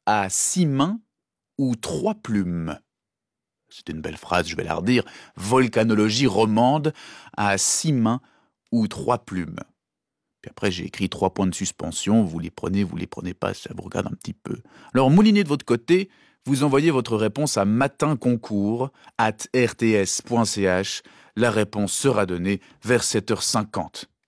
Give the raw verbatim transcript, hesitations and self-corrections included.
à six mains ou trois plumes? C'est une belle phrase, je vais la redire. Volcanologie romande à six mains ou trois plumes. Puis après, j'ai écrit trois points de suspension. Vous les prenez, vous les prenez pas, ça vous regarde un petit peu. Alors, moulinez de votre côté, vous envoyez votre réponse à matinconcours arobase r t s point c h. La réponse sera donnée vers sept heures cinquante.